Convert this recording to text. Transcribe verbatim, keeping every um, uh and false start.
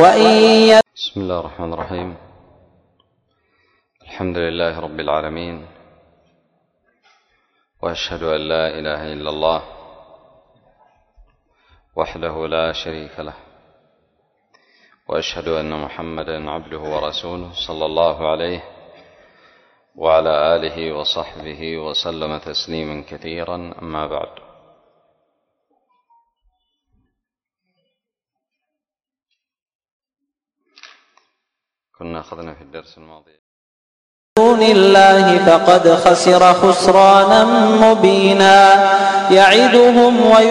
وإن بسم الله الرحمن الرحيم. الحمد لله رب العالمين، وأشهد أن لا إله إلا الله وحده لا شريك له، وأشهد أن محمدا عبده ورسوله صلى الله عليه وعلى آله وصحبه وسلم تسليما كثيرا. أما بعد، كنا أخذنا في الدرس الماضي دون الله فقد خسر خسرانا مبينا يعدهم